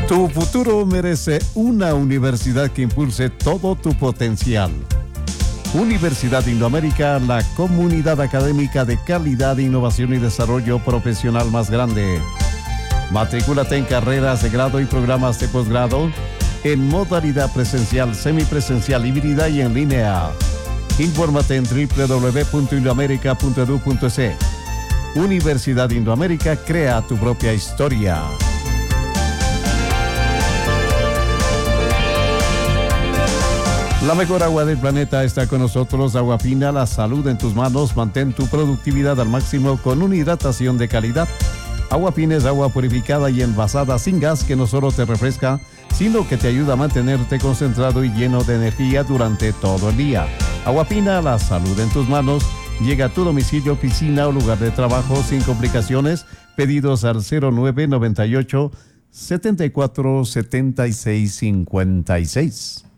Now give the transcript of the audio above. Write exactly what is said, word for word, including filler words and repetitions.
Tu futuro merece una universidad que impulse todo tu potencial. Universidad Indoamérica, la comunidad académica de calidad, innovación y desarrollo profesional más grande. Matrículate en carreras de grado y programas de posgrado en modalidad presencial, semipresencial, híbrida y en línea. Infórmate en doble u doble u doble u punto indoamerica punto edu punto es. Universidad Indoamérica, crea tu propia historia. La mejor agua del planeta está con nosotros. Agua Fina, la salud en tus manos. Mantén tu productividad al máximo con una hidratación de calidad. Agua Fina es agua purificada y envasada sin gas que no solo te refresca, sino que te ayuda a mantenerte concentrado y lleno de energía durante todo el día. Agua Fina, la salud en tus manos. Llega a tu domicilio, oficina o lugar de trabajo sin complicaciones. Pedidos al cero nueve noventa y ocho setenta y cuatro setenta y seis cincuenta y seis.